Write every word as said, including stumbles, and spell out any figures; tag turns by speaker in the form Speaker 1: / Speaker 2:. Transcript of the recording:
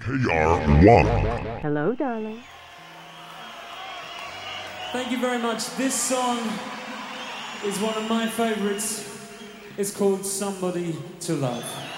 Speaker 1: K R one.
Speaker 2: Hello, darling.
Speaker 3: Thank you very much. This song is one of my favorites. It's called Somebody to Love.